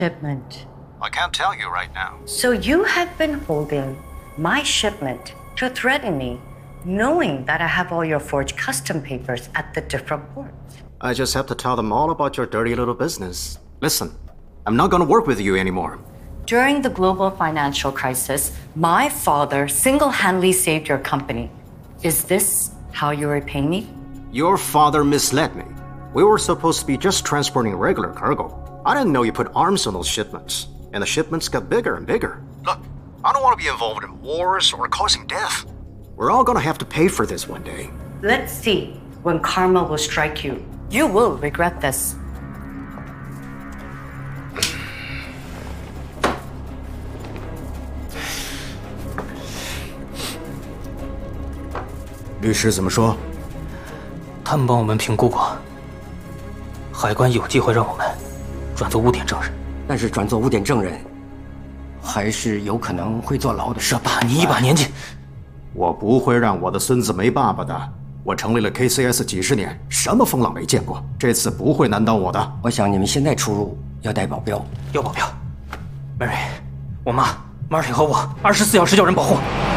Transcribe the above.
Shipment. I can't tell you right now. So you have been holding my shipment to threaten me, knowing that I have all your forged custom papers at the different ports. I just have to tell them all about your dirty little business. Listen, I'm not gonna work with you anymore. During the global financial crisis, my father single-handedly saved your company. Is this how you repay me? Your father misled me. We were supposed to be just transporting regular cargo. I didn't know you put arms on those shipments. And the shipments got bigger and bigger. Look, I don't want to be involved in wars or causing death. We're all gonna have to pay for this one day. Let's see when karma will strike you. You will regret this. 律师怎么说？ 他们帮我们评估过，海关有机会让我们转做污点证人， 但是转做污点证人，还是有可能会坐牢的。 这爸你一把年纪， 我不会让我的孙子没爸爸的。我成立了 KCS 几十年，什么风浪没见过，这次不会难倒我的。 我想你们现在出入要带保镖， 要保镖。Mary，我妈、Martin 和我24小时叫人保护。